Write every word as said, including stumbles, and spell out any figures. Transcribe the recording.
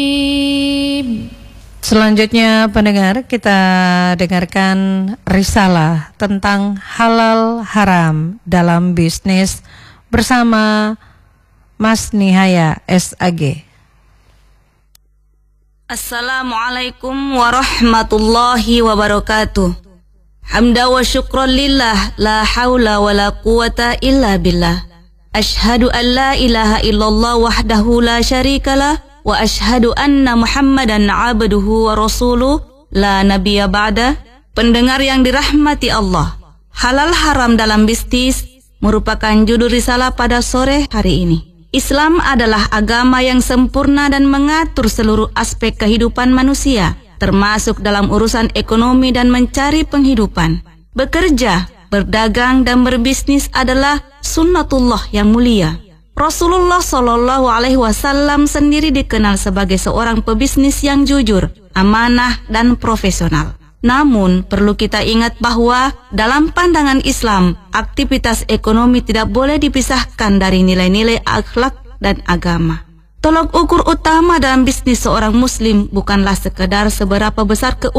Selanjutnya pendengar, kita dengarkan risalah tentang halal haram dalam bisnis bersama Mas Nihaya S A G. Assalamualaikum warahmatullahi wabarakatuh. Hamda wa syukran lillah, la hawla wa la quwata illa billah. Ashhadu an la ilaha illallah wahdahu la syarikalah, wa ashhadu anna Muhammadan abduhu wa rasuluh la nabiyya ba'da. Pendengar yang dirahmati Allah, halal haram dalam bisnis merupakan judul risalah pada sore hari ini. Islam adalah agama yang sempurna dan mengatur seluruh aspek kehidupan manusia, termasuk dalam urusan ekonomi dan mencari penghidupan. Bekerja, berdagang dan berbisnis adalah sunnatullah yang mulia. Rasulullah Shallallahu Alaihi Wasallam sendiri dikenal sebagai seorang pebisnis yang jujur, amanah, dan profesional. Namun, perlu kita ingat bahwa dalam pandangan Islam, aktivitas ekonomi tidak boleh dipisahkan dari nilai-nilai akhlak dan agama. Tolok ukur utama dalam bisnis seorang muslim bukanlah sekedar seberapa besar keuntungan